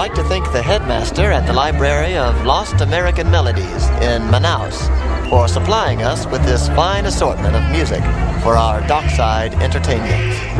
like to thank the headmaster at the Library of Lost American Melodies in Manaus for supplying us with this fine assortment of music for our dockside entertainment.